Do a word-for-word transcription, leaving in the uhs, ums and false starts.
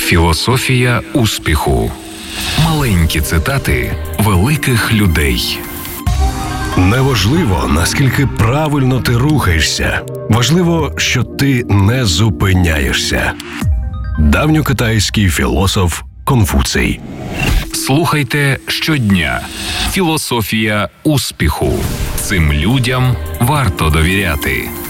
Філософія успіху. Маленькі цитати великих людей. Неважливо, наскільки правильно ти рухаєшся. Важливо, що ти не зупиняєшся. Давньокитайський філософ Конфуцій. Слухайте щодня. Філософія успіху. Цим людям варто довіряти.